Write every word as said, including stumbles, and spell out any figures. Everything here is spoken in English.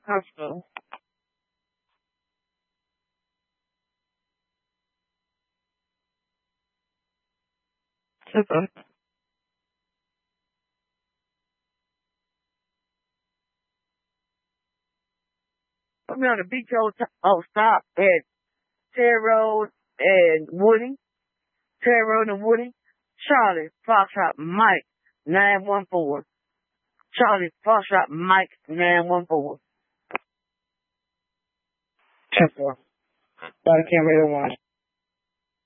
Hospital. Super. Put me on the beach old oh stop at Terry Road and Woody. Terry Road and Woody. Charlie Foxtrot Mike nine one four. Charlie Foxtrot Mike nine one four. Ten four. Body cam radio one.